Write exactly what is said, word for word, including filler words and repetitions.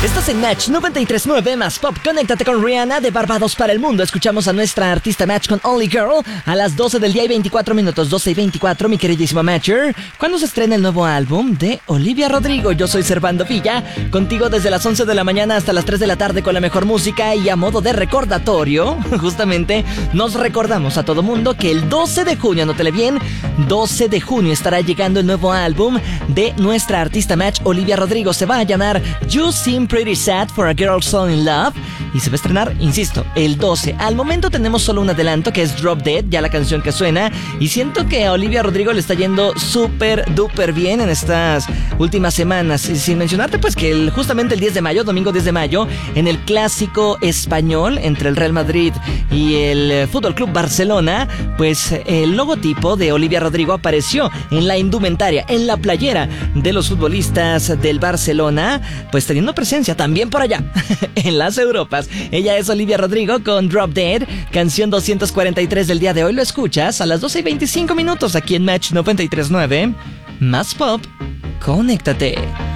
Estás en Match noventa y tres punto nueve más Pop. Conéctate con Rihanna de Barbados para el mundo. Escuchamos a nuestra artista Match con Only Girl a las doce del día y veinticuatro minutos. doce y veinticuatro, mi queridísimo Matcher. ¿Cuándo se estrena el nuevo álbum de Olivia Rodrigo? Yo soy Servando Villa, contigo desde las once de la mañana hasta las tres de la tarde con la mejor música. Y a modo de recordatorio, justamente nos recordamos a todo mundo que el doce de junio, anótale bien, doce de junio estará llegando el nuevo álbum de nuestra artista Match, Olivia Rodrigo. Se va a llamar You Seem Pretty Sad for a Girl So In Love y se va a estrenar, insisto, el doce. Al momento tenemos solo un adelanto que es Drop Dead, ya la canción que suena, y siento que a Olivia Rodrigo le está yendo súper duper bien en estas últimas semanas. Y sin mencionarte pues que el, justamente el diez de mayo, domingo diez de mayo, en el clásico español entre el Real Madrid y el Fútbol Club Barcelona, pues el logotipo de Olivia Rodrigo apareció en la indumentaria, en la playera de los futbolistas del Barcelona, pues teniendo presencia también por allá, en las Europas. Ella es Olivia Rodrigo con Drop Dead, canción doscientos cuarenta y tres del día de hoy. Lo escuchas a las doce y veinticinco minutos aquí en Match noventa y tres punto nueve. Más Pop, conéctate.